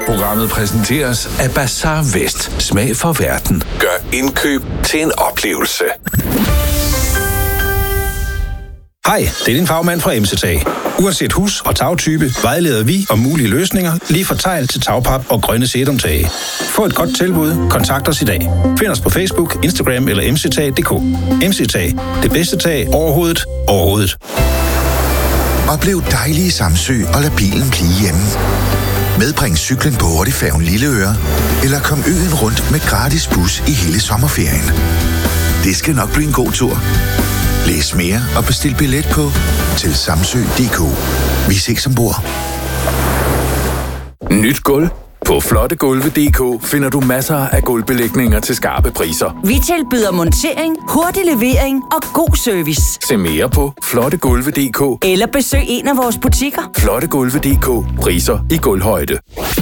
Programmet præsenteres af Bazaar Vest. Smag for verden. Gør indkøb til en oplevelse. Hej, det er din fagmand fra MCT. Uanset hus- og tagtype vejleder vi om mulige løsninger lige fra tegl til tagpap og grønne sedumtage. Få et godt tilbud. Kontakt os i dag. Find os på Facebook, Instagram eller mctag.dk. MCT. Det bedste tag overhovedet. Oplev dejlige Samsø og lad bilen blive hjemme. Medbring cyklen på Hurtigfærgen Lilleøre, eller kom øen rundt med gratis bus i hele sommerferien. Det skal nok blive en god tur. Læs mere og bestil billet på til samsø.dk. Vi ses ombord. Nyt gulv. På flottegulve.dk finder du masser af gulvbelægninger til skarpe priser. Vi tilbyder montering, hurtig levering og god service. Se mere på flottegulve.dk Eller besøg en af vores butikker. Flottegulve.dk. Priser i gulvhøjde.